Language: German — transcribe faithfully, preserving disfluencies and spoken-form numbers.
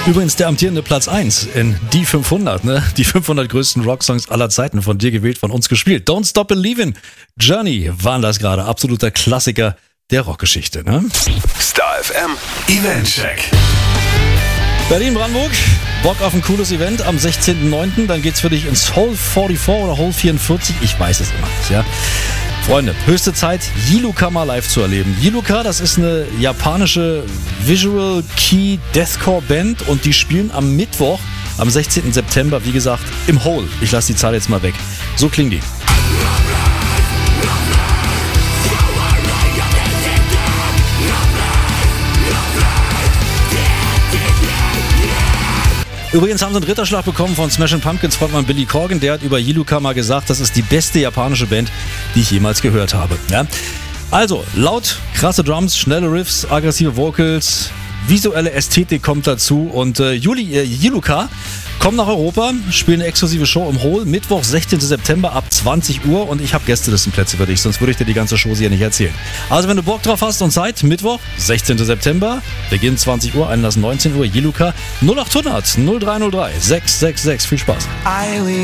Übrigens der amtierende Platz eins in die fünfhundert, ne? Die fünfhundert größten Rocksongs aller Zeiten, von dir gewählt, von uns gespielt. Don't Stop Believin', Journey waren das gerade, absoluter Klassiker der Rockgeschichte, ne? Star F M Eventcheck. Berlin-Brandenburg, Bock auf ein cooles Event am sechzehnten neunten Dann geht's für dich ins Hole vierundvierzig oder Hole vierundvierzig, ich weiß es immer nicht, ja. Freunde, höchste Zeit, Yiluka mal live zu erleben. Yiluka, das ist eine japanische Visual Kei Deathcore Band und die spielen am Mittwoch, am sechzehnten September, wie gesagt, im Hole. Ich lasse die Zahl jetzt mal weg. So klingen die. Übrigens haben sie einen Ritterschlag bekommen von Smashing Pumpkins Frontmann Billy Corgan. Der hat über Yiluka mal gesagt, das ist die beste japanische Band, die ich jemals gehört habe. Ja? Also, laut, krasse Drums, schnelle Riffs, aggressive Vocals, visuelle Ästhetik kommt dazu. Und äh, Juli, äh, Yiluka kommen nach Europa, spielen eine exklusive Show im Hole, Mittwoch, sechzehnten September ab zwanzig Uhr. Und ich habe Gästelistenplätze für dich, sonst würde ich dir die ganze Show hier nicht erzählen. Also wenn du Bock drauf hast und Zeit, Mittwoch, sechzehnten September, Beginn zwanzig Uhr, Einlass neunzehn Uhr, Yiluka null acht hundert null drei null drei sechs sechs sechs. Viel Spaß.